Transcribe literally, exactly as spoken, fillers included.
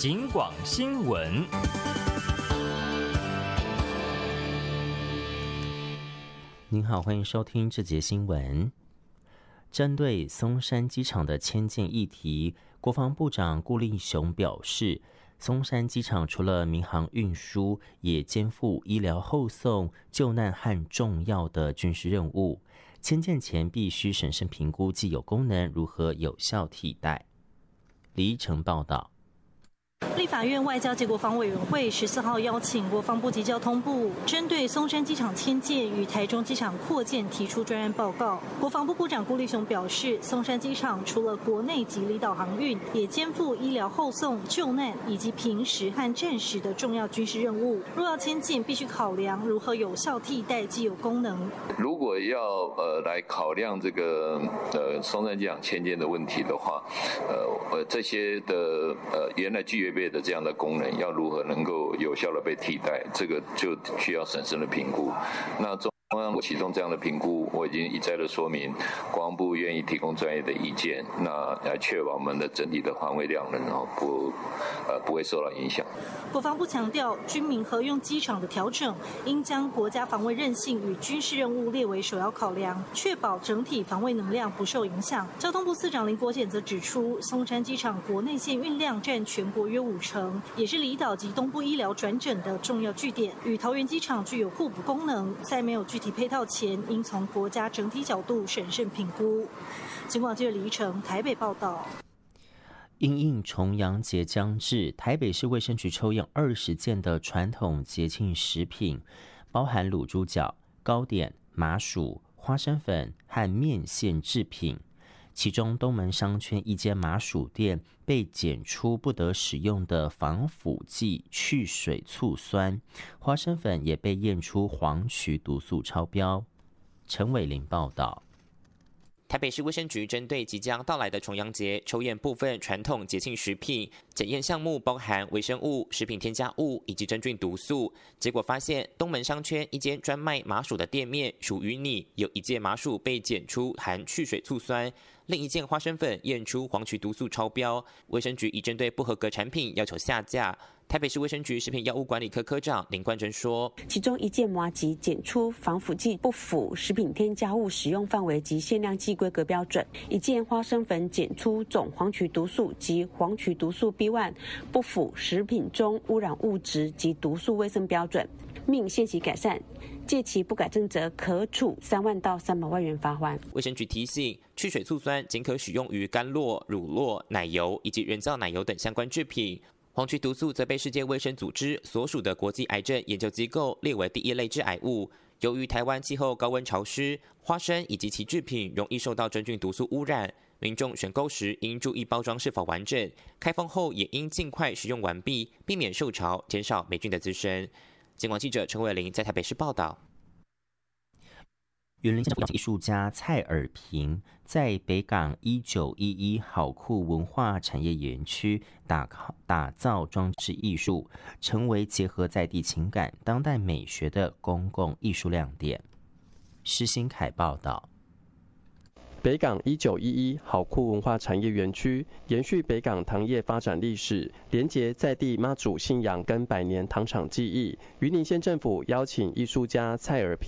警广新闻。 您好，欢迎收听这节新闻。针对松山机场的迁建议题，国防部长顾立雄表示，松山机场除了民航运输，也肩负医疗后送、救难和重要的军事任务。迁建前必须审慎评估既有功能如何有效替代。李依晨报道。 立法院外交及国防委员会十四号邀请国防部及交通部，针对松山机场迁建与台中机场扩建提出专案报告。国防部部长顾立雄表示，松山机场除了国内及离岛航运，也肩负医疗后送、救难以及平时和战时的重要军事任务。若要迁建，必须考量如何有效替代既有功能。 如果要呃来考量这个呃松山机场迁建的问题的话，呃呃这些的呃原来具备的这样的功能要如何能够有效的被替代，这个就需要审慎的评估。那中中央启动这样的评估，我已经一再的说明，国防部愿意提供专业的意见，那来确保我们的整体的环卫量能不呃不会受到影响。 国防部强调，军民合用机场的调整，应将国家防卫韧性与军事任务列为首要考量，确保整体防卫能量不受影响。交通部次长林国显则指出，松山机场国内线运量占全国约五成，也是离岛及东部医疗转诊的重要据点，与桃园机场具有互补功能。在没有具体配套前，应从国家整体角度审慎评估。警广记者李依晨台北报道。 因应重阳节将至，台北市卫生局抽验二十件的传统节庆食品，包含卤猪脚、糕点、麻薯、花生粉和面线制品。其中东门商圈一间麻薯店被检出不得使用的防腐剂去水醋酸，花生粉也被验出黄曲毒素超标。陈伟玲报道。 台北市卫生局针对即将到来的重阳节，抽验部分传统节庆食品，检验项目包含微生物、食品添加物以及真菌毒素。结果发现，东门商圈一间专卖麻薯的店面属于你，有一件麻薯被检出含去水醋酸，另一件花生粉验出黄曲毒素超标。卫生局已针对不合格产品要求下架。台北市卫生局食品药物管理科科长林冠珍说， 其中一件麻糬检出防腐剂不符食品添加物使用范围及限量剂规格标准，一件花生粉检出总黄曲毒素及黄曲毒素 B 一 不符食品中污染物质及毒素卫生标准，命限期改善，届期不改正则可处三万到三百万元罚款。 卫生局提醒，去水醋酸仅可使用于干酪、乳酪、奶油以及人造奶油等相关制品。黄曲毒素则被世界卫生组织所属的国际癌症研究机构列为第一类致癌物。由于台湾气候高温潮湿，花生以及其制品容易受到真菌毒素污染，民众选购时应注意包装是否完整，开封后也应尽快使用完毕，避免受潮，减少霉菌的滋生。警广记者陈伟玲在台北市报道。 云林县艺术家蔡尔平在北港一九一一好库文化产业园区打打造装置艺术，成为结合在地情感、当代美学的公共艺术亮点。施新凯报道。 北港一九一一好库文化产业园区延续北港糖业发展历史，连结在地妈祖信仰跟百年糖厂技艺。云林县政府邀请艺术家蔡尔平